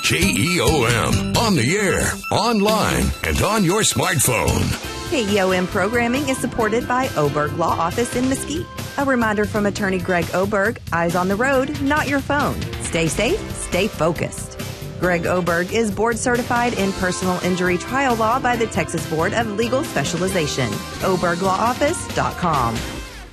KEOM. On the air, online, and on your smartphone. KEOM programming is supported by Oberg Law Office in Mesquite. A reminder from attorney Greg Oberg, eyes on the road, not your phone. Stay safe, stay focused. Greg Oberg is board certified in personal injury trial law by the Texas Board of Legal Specialization. ObergLawOffice.com.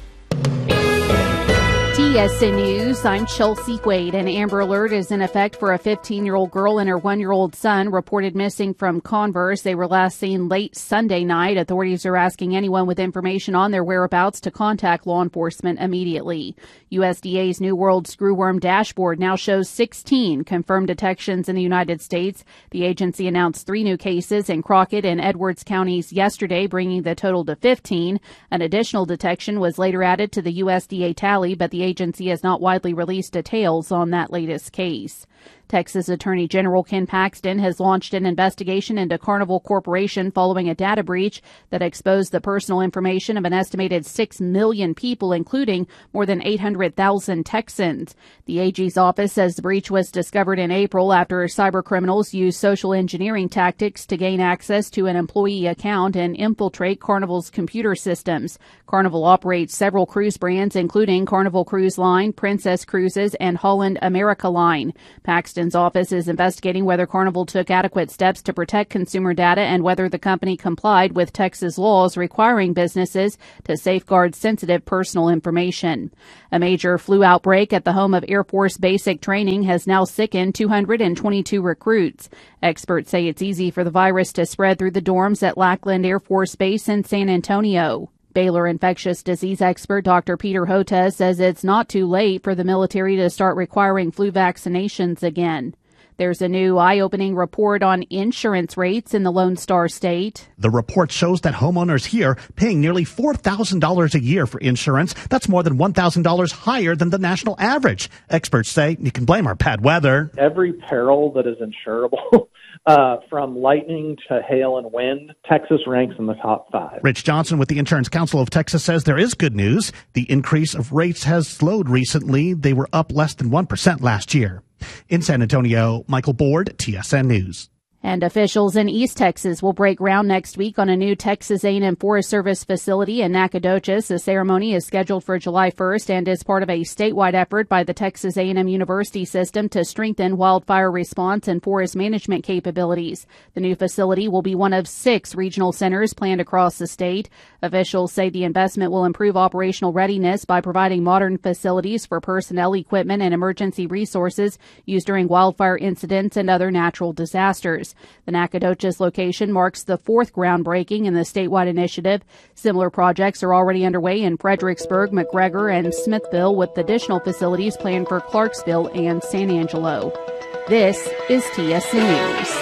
TSN News, I'm Chelsea Quaid. An Amber Alert is in effect for a 15-year-old girl and her 1-year-old son reported missing from Converse. They were last seen late Sunday night. Authorities are asking anyone with information on their whereabouts to contact law enforcement immediately. USDA's New World Screwworm Dashboard now shows 16 confirmed detections in the United States. The agency announced 3 new cases in Crockett and Edwards counties yesterday, bringing the total to 15. An additional detection was later added to the USDA tally, but the agency has not widely released details on that latest case. Texas Attorney General Ken Paxton has launched an investigation into Carnival Corporation following a data breach that exposed the personal information of an estimated 6 million people, including more than 800,000 Texans. The AG's office says the breach was discovered in April after cybercriminals used social engineering tactics to gain access to an employee account and infiltrate Carnival's computer systems. Carnival operates several cruise brands, including Carnival Cruise Line, Princess Cruises, and Holland America Line. Paxton's office is investigating whether Carnival took adequate steps to protect consumer data and whether the company complied with Texas laws requiring businesses to safeguard sensitive personal information. A major flu outbreak at the home of Air Force Basic Training has now sickened 222 recruits. Experts say it's easy for the virus to spread through the dorms at Lackland Air Force Base in San Antonio. Baylor infectious disease expert Dr. Peter Hota says it's not too late for the military to start requiring flu vaccinations again. There's a new eye-opening report on insurance rates in the Lone Star State. The report shows that homeowners here paying nearly $4,000 a year for insurance. That's more than $1,000 higher than the national average. Experts say you can blame our bad weather. Every peril that is insurable, from lightning to hail and wind, Texas ranks in the top 5. Rich Johnson with the Insurance Council of Texas says there is good news. The increase of rates has slowed recently. They were up less than 1% last year. In San Antonio, Michael Board, TSN News. And officials in East Texas will break ground next week on a new Texas A&M Forest Service facility in Nacogdoches. The ceremony is scheduled for July 1st and is part of a statewide effort by the Texas A&M University system to strengthen wildfire response and forest management capabilities. The new facility will be one of 6 regional centers planned across the state. Officials say the investment will improve operational readiness by providing modern facilities for personnel, equipment, and emergency resources used during wildfire incidents and other natural disasters. The Nacogdoches location marks the 4th groundbreaking in the statewide initiative. Similar projects are already underway in Fredericksburg, McGregor, and Smithville, with additional facilities planned for Clarksville and San Angelo. This is TSN News.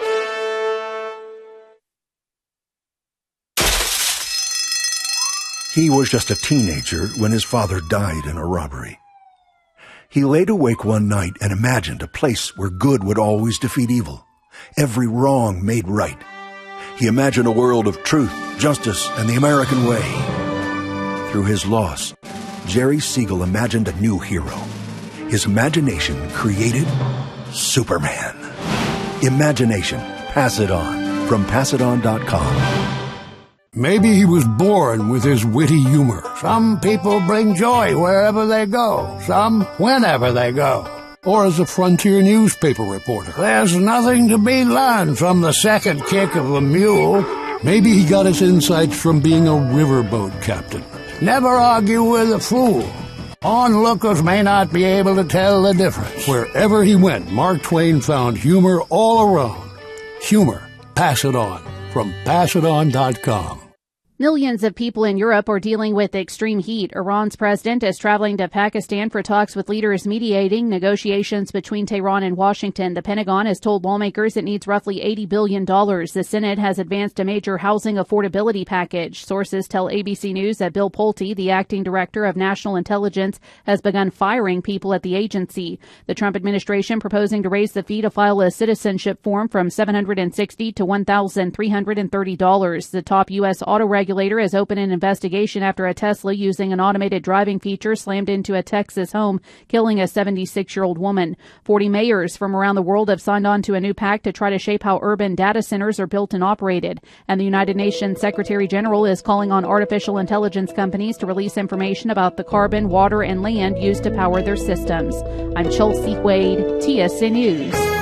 He was just a teenager when his father died in a robbery. He laid awake one night and imagined a place where good would always defeat evil. Every wrong made right. He imagined a world of truth, justice, and the American way. Through his loss, Jerry Siegel imagined a new hero. His imagination created Superman. Imagination. Pass it on. From PassItOn.com. Maybe he was born with his witty humor. Some people bring joy wherever they go. Some whenever they go. Or as a frontier newspaper reporter. There's nothing to be learned from the second kick of a mule. Maybe he got his insights from being a riverboat captain. Never argue with a fool. Onlookers may not be able to tell the difference. Wherever he went, Mark Twain found humor all around. Humor. Pass it on. From PassItOn.com. Millions of people in Europe are dealing with extreme heat. Iran's president is traveling to Pakistan for talks with leaders mediating negotiations between Tehran and Washington. The Pentagon has told lawmakers it needs roughly $80 billion. The Senate has advanced a major housing affordability package. Sources tell ABC News that Bill Pulte, the acting director of national intelligence, has begun firing people at the agency. The Trump administration proposing to raise the fee to file a citizenship form from $760 to $1,330. The top U.S. auto regulator regulator has opened an investigation after a Tesla using an automated driving feature slammed into a Texas home, killing a 76-year-old woman. 40 mayors from around the world have signed on to a new pact to try to shape how urban data centers are built and operated. And the United Nations Secretary General is calling on artificial intelligence companies to release information about the carbon, water, and land used to power their systems. I'm Chelsea Wade, TSN News.